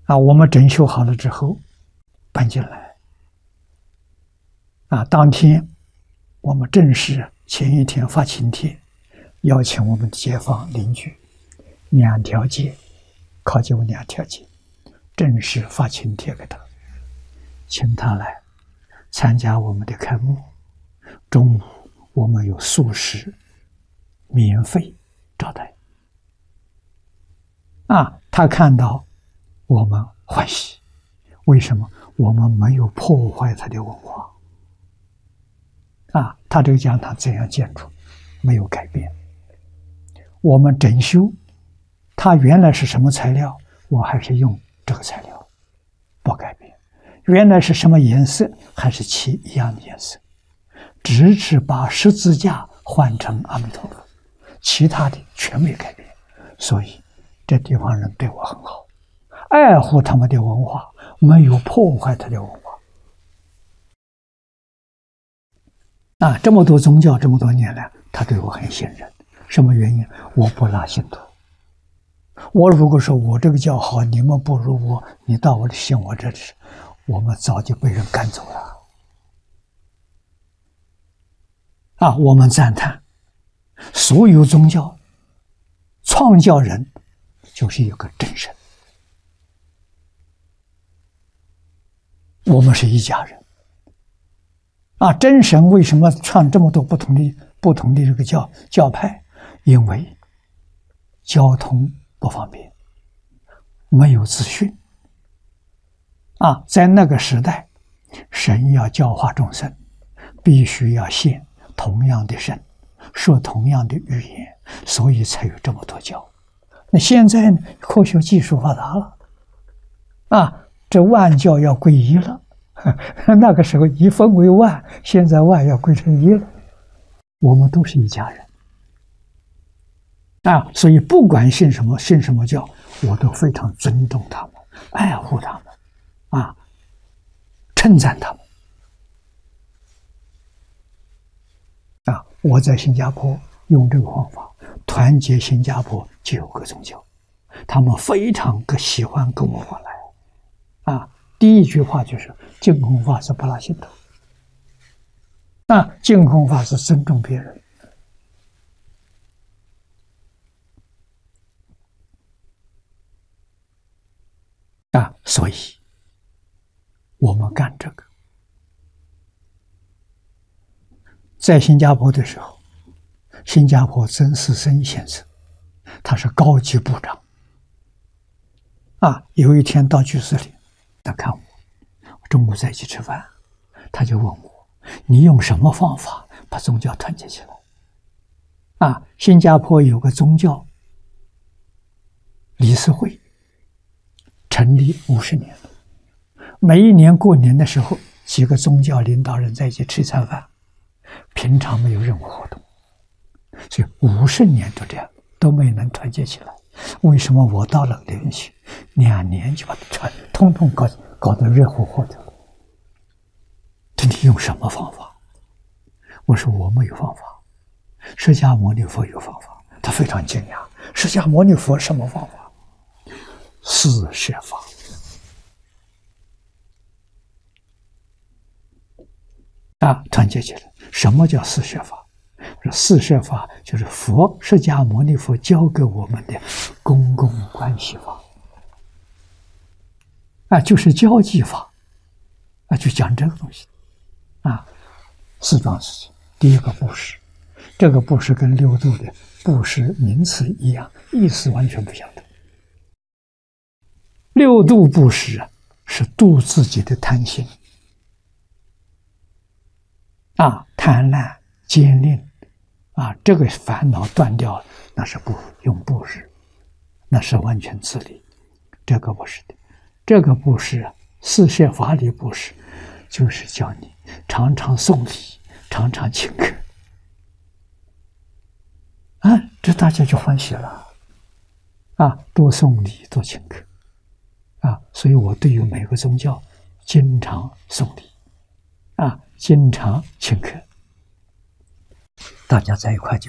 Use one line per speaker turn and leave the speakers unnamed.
我们整修好了之后搬进来，当天我们正式前一天发请帖，邀请我们的街坊邻居2条街，靠近我2条街，正式发请帖给他，请他来参加我们的开幕。中午我们有素食免费招待。他看到我们欢喜，为什么？我们没有破坏他的文化。他这个讲堂这样建筑没有改变，我们整修，它原来是什么材料，我还是用这个材料，不改变。原来是什么颜色，还是一样的颜色，只是把十字架换成阿弥陀佛，其他的全没改变。所以这地方人对我很好，爱护他们的文化，没有破坏他的文化。这么多宗教，这么多年来，他对我很信任。什么原因？我不拉信徒。我如果说我这个教好，你们不如我，你到我信我这里，我们早就被人赶走了。我们赞叹所有宗教创教人就是有个真神，我们是一家人。真神为什么创这么多不同的这个教派？因为交通不方便，没有资讯。在那个时代，神要教化众生，必须要现同样的身，说同样的语言，所以才有这么多教。那现在呢？科学技术发达了，这万教要归一了。那个时候一分为万，现在万要归成一了。我们都是一家人所以不管信什么教，我都非常尊重他们，爱护他们，称赞他们。我在新加坡用这个方法团结新加坡9个宗教，他们非常喜欢跟我往来。第一句话就是净空法是不拉信徒，净空法是尊重别人。所以我们干这个。在新加坡的时候，新加坡曾士森先生他是高级部长。有一天到居士里，他看我中午在一起吃饭，他就问我，你用什么方法把宗教团结起来？新加坡有个宗教理事会，成立50年了，每一年过年的时候，几个宗教领导人在一起吃一餐饭，平常没有任何活动，所以50年就这样都没能团结起来。为什么我到了连续2年就把它通通搞得热乎乎的？这你用什么方法？我说我没有方法，释迦牟尼佛有方法。他非常惊讶，释迦牟尼佛什么方法？四摄法。团结起来。什么叫四摄法？四摄法就是佛释迦牟尼佛教给我们的公共关系法，就是交际法，就讲这个东西。4桩事情。第一个布施，这个布施跟六度的布施名词一样，意思完全不相同。六度布施是度自己的贪心，贪婪、奸吝，这个烦恼断掉了，那是不用布施，那是完全自利。这个不是的，这个布施四摄法里布施，就是叫你常常送礼，常常请客，这大家就欢喜了，多送礼，多请客，所以我对于每个宗教经常送礼，经常请客，大家在一块就